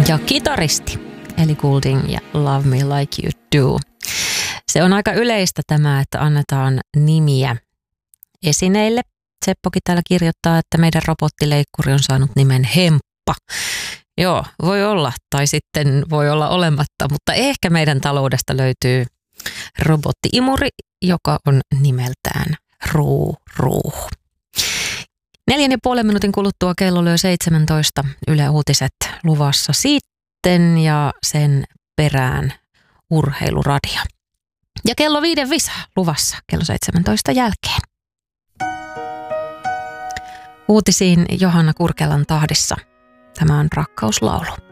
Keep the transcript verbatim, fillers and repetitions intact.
ja kitaristi Ellie Goulding ja Love Me Like You Do. Se on aika yleistä tämä, että annetaan nimiä esineille. Seppokin täällä kirjoittaa, että meidän robottileikkuri on saanut nimen Hemppa. Joo, voi olla, tai sitten voi olla olematta, mutta ehkä meidän taloudesta löytyy robottiimuri, joka on nimeltään Ruu Ruu. Neljän ja puolen minuutin kuluttua kello lyö seitsemäntoista. Yle Uutiset luvassa sitten ja sen perään urheiluradio. Ja kello viiden visa luvassa kello seitsemäntoista jälkeen. Uutisiin Johanna Kurkelan tahdissa. Tämä on Rakkauslaulu.